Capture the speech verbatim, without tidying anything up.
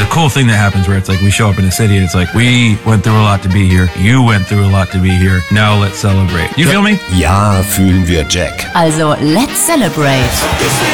a cool thing that happens where it's like we show up in a city and it's like we went through a lot to be here. You went through a lot to be here. Now let's celebrate. You feel me? Ja, fühlen wir, Jack. Also, let's celebrate.